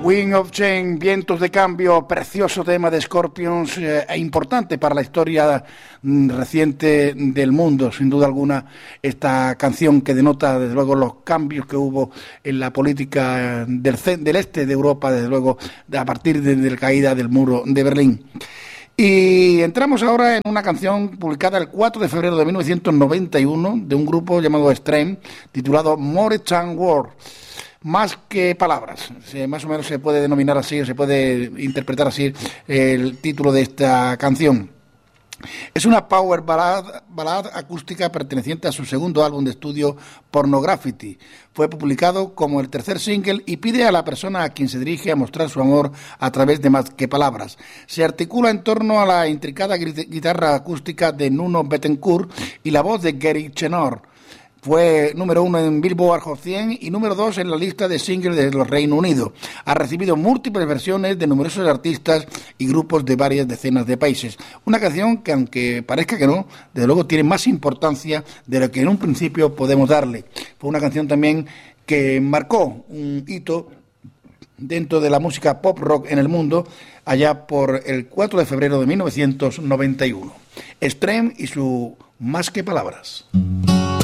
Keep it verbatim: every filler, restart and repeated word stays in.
Wind of Change, Vientos de Cambio, precioso tema de Scorpions eh, e importante para la historia mm, reciente del mundo, sin duda alguna, esta canción que denota desde luego los cambios que hubo en la política del, del este de Europa, desde luego a partir de, de la caída del muro de Berlín. Y entramos ahora en una canción publicada el cuatro de febrero de mil novecientos noventa y uno de un grupo llamado Extreme, titulado More Than Words. Más que palabras, se, más o menos se puede denominar así, o se puede interpretar así el título de esta canción. Es una power ballad, ballad acústica perteneciente a su segundo álbum de estudio, Pornography. Fue publicado como el tercer single y pide a la persona a quien se dirige a mostrar su amor a través de más que palabras. Se articula en torno a la intricada guitarra acústica de Nuno Bettencourt y la voz de Gary Chenor. Fue número uno en Billboard Hot cien y número dos en la lista de singles de los Reino Unido. Ha recibido múltiples versiones de numerosos artistas y grupos de varias decenas de países. Una canción que, aunque parezca que no, desde luego tiene más importancia de lo que en un principio podemos darle. Fue una canción también que marcó un hito dentro de la música pop rock en el mundo, allá por el cuatro de febrero de mil novecientos noventa y uno. Extreme y su Más que palabras.